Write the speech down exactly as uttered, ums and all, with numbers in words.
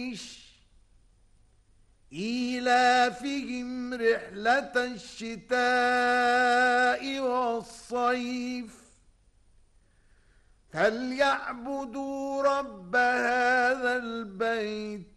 إيلافهم رحلة الشتاء والصيف فليعبدوا رب هذا البيت